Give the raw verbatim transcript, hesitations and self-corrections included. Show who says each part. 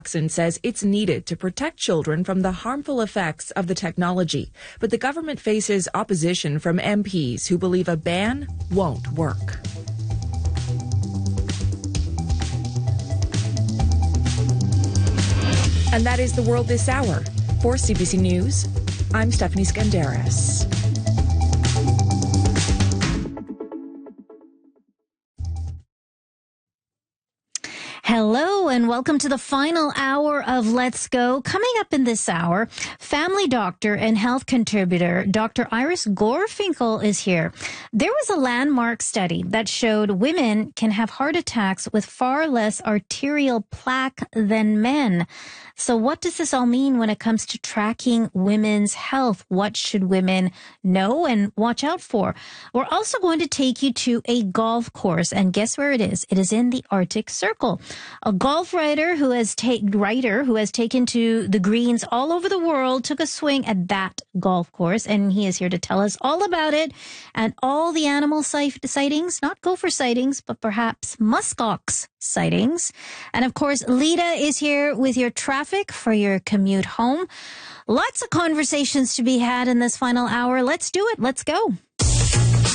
Speaker 1: Jackson says it's needed to protect children from the harmful effects of the technology, but the government faces opposition from M Ps who believe a ban won't work. And that is the world this hour. For C B C News, I'm Stephanie Skandaris.
Speaker 2: Hello and welcome to the final hour of Let's Go. Coming up in this hour, family doctor and health contributor Doctor Iris Gorfinkel is here. There was a landmark study that showed women can have heart attacks with far less arterial plaque than men. So what does this all mean when it comes to tracking women's health? What should women know and watch out for? We're also going to take you to a golf course, and guess where it is? It is in the Arctic Circle. A golf writer who has ta- writer who has taken to the greens all over the world took a swing at that golf course, and he is here to tell us all about it and all the animal sight- sightings, not gopher sightings, but perhaps muskox sightings. And of course, Lita is here with your traffic for your commute home. Lots of conversations to be had in this final hour. Let's do it. Let's go.